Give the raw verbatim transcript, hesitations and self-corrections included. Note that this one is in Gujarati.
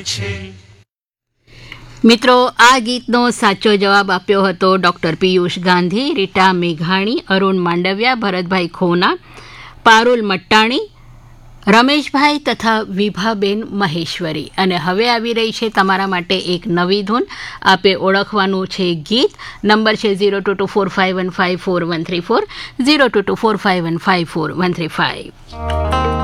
મિત્રો, આ ગીતનો સાચો જવાબ આપ્યો હતો ડોક્ટર પિયુષ ગાંધી, રીટા મેઘાણી, અરુણ માંડવિયા, ભરતભાઈ ખોના, પારુલ મટ્ટાણી, રમેશભાઈ તથા વિભાબેન મહેશ્વરી. અને હવે આવી રહી છે તમારા માટે એક નવી ધૂન. આપે ઓળખવાનું છે ગીત. નંબર છે zero two two four five one five four one three four, zero two two four five one five four one three five.